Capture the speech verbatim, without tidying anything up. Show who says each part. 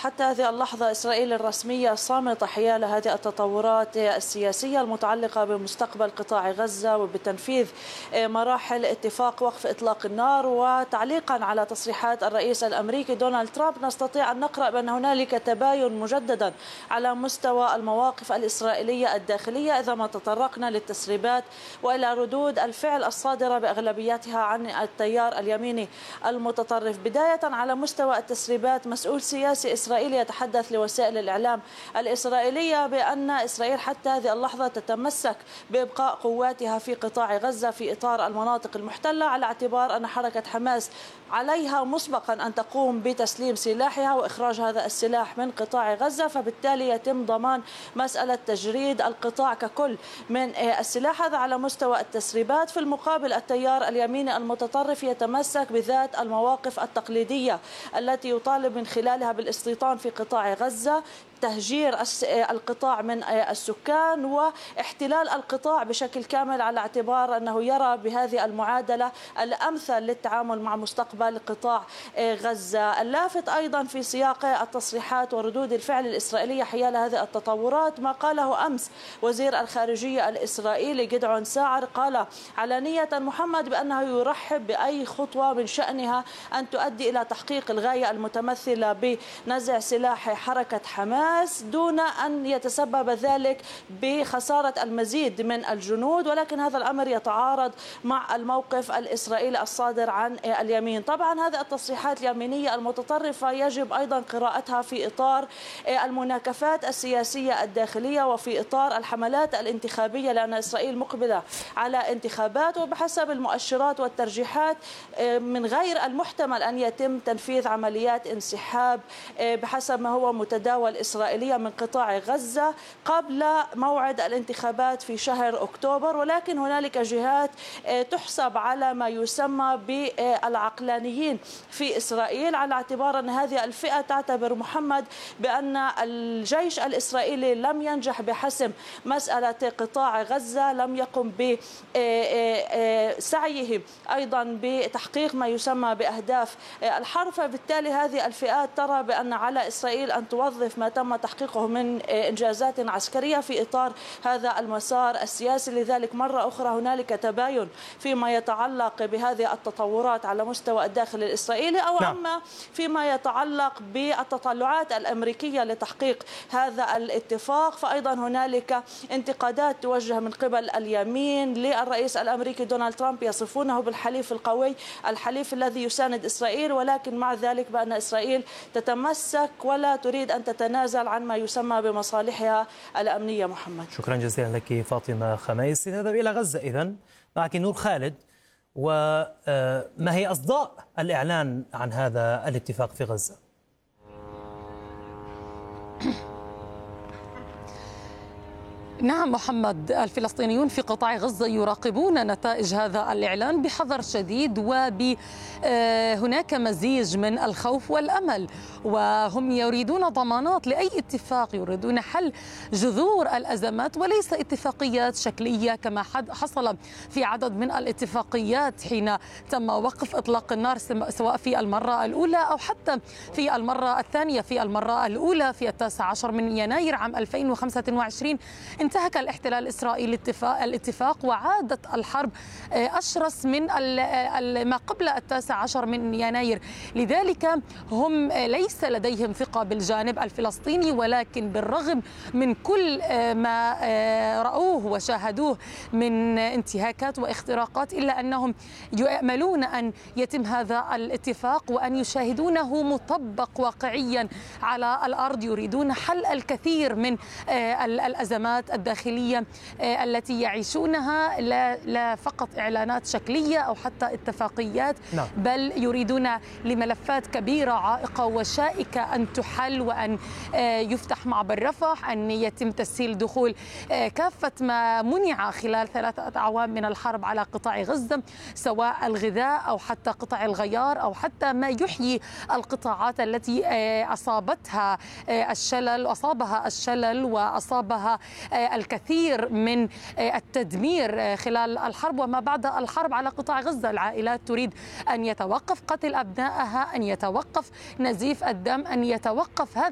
Speaker 1: حتى هذه اللحظة إسرائيل الرسمية صامتة حيال هذه التطورات السياسية المتعلقة بمستقبل قطاع غزة وبتنفيذ مراحل اتفاق وقف إطلاق النار. وتعليقا على تصريحات الرئيس الأمريكي دونالد ترامب نستطيع أن نقرأ بأن هنالك تباين مجددا على مستوى المواقف الإسرائيلية الداخلية إذا ما تطرقنا للتسريبات وإلى ردود الفعل الصادرة بأغلبيتها عن التيار اليميني المتطرف. بداية على مستوى التسريبات، مسؤول سياسي إسرائيلي يتحدث لوسائل الإعلام الإسرائيلية بأن إسرائيل حتى هذه اللحظة تتمسك بإبقاء قواتها في قطاع غزة في إطار المناطق المحتلة، على اعتبار أن حركة حماس عليها مسبقا أن تقوم بتسليم سلاحها وإخراج هذا السلاح من قطاع غزة، فبالتالي يتم ضمان مسألة تجريد القطاع ككل من السلاح. هذا على مستوى التسريبات. في المقابل التيار اليميني المتطرف يتمسك بذات المواقف التقليدية التي يطالب من خلالها بالاستيطان في قطاع غزة، تهجير القطاع من السكان واحتلال القطاع بشكل كامل، على اعتبار أنه يرى بهذه المعادلة الأمثل للتعامل مع مستقبل قطاع غزة. اللافت أيضا في سياق التصريحات وردود الفعل الإسرائيلية حيال هذه التطورات ما قاله أمس وزير الخارجية الإسرائيلي جدعون ساعر. قال علانية محمد بأنه يرحب بأي خطوة من شأنها أن تؤدي إلى تحقيق الغاية المتمثلة بنزع سلاح حركة حماس دون أن يتسبب ذلك بخسارة المزيد من الجنود، ولكن هذا الأمر يتعارض مع الموقف الإسرائيلي الصادر عن اليمين. طبعا هذه التصريحات اليمينية المتطرفة يجب أيضا قراءتها في إطار المناكفات السياسية الداخلية وفي إطار الحملات الانتخابية، لأن إسرائيل مقبلة على انتخابات، وبحسب المؤشرات والترجيحات من غير المحتمل أن يتم تنفيذ عمليات انسحاب بحسب ما هو متداول إسرائيليا من قطاع غزة قبل موعد الانتخابات في شهر أكتوبر. ولكن هنالك جهات تحسب على ما يسمى بالعقلانيين في إسرائيل، على اعتبار أن هذه الفئة تعتبر محمد بأن الجيش الإسرائيلي لم ينجح بحسم مسألة قطاع غزة، لم يقم بسعيه أيضا بتحقيق ما يسمى بأهداف الحرب. فبالتالي هذه الفئات ترى بأن على إسرائيل أن توظف ما تم تحقيقه من إنجازات عسكرية في إطار هذا المسار السياسي. لذلك مرة أخرى هنالك تباين فيما يتعلق بهذه التطورات على مستوى الداخل الإسرائيلي، أو نعم. أما فيما يتعلق بالتطلعات الأمريكية لتحقيق هذا الاتفاق، فأيضا هنالك انتقادات توجه من قبل اليمين للرئيس الأمريكي دونالد ترامب، يصفونه بالحليف القوي، الحليف الذي يساند إسرائيل، ولكن مع ذلك بأن إسرائيل تتمسك ولا تريد أن تتنازل عن ما يسمى بمصالحها الأمنية. محمد،
Speaker 2: شكرا جزيلا لك فاطمة خميس. نذهب إلى غزة إذن معك نور خالد، وما هي أصداء الإعلان عن هذا الاتفاق في غزة؟
Speaker 3: نعم محمد، الفلسطينيون في قطاع غزة يراقبون نتائج هذا الإعلان بحذر شديد، وهناك مزيج من الخوف والأمل، وهم يريدون ضمانات لأي اتفاق، يريدون حل جذور الأزمات وليس اتفاقيات شكلية كما حصل في عدد من الاتفاقيات حين تم وقف إطلاق النار، سواء في المرة الأولى أو حتى في المرة الثانية. في المرة الأولى في التاسع عشر من يناير عام ألفين وخمسة وعشرين انتهك الاحتلال الإسرائيلي الاتفاق وعادت الحرب أشرس من ما قبل التاسع عشر من يناير. لذلك هم ليس لديهم ثقة بالجانب الفلسطيني، ولكن بالرغم من كل ما رأوه وشاهدوه من انتهاكات واختراقات إلا أنهم يؤملون أن يتم هذا الاتفاق وأن يشاهدونه مطبق واقعيا على الأرض. يريدون حل الكثير من الأزمات الداخلية التي يعيشونها، لا, لا فقط إعلانات شكلية أو حتى اتفاقيات، نعم. بل يريدون لملفات كبيرة عائقة وشائكة أن تحل، وأن يفتح معبر رفح، أن يتم تسهيل دخول كافة ما منع خلال ثلاثة أعوام من الحرب على قطاع غزة، سواء الغذاء أو حتى قطع الغيار أو حتى ما يحيي القطاعات التي أصابتها الشلل أصابها الشلل وأصابها الكثير من التدمير خلال الحرب وما بعد الحرب على قطاع غزة. العائلات تريد أن يتوقف قتل أبنائها، أن يتوقف نزيف الدم، أن يتوقف هذا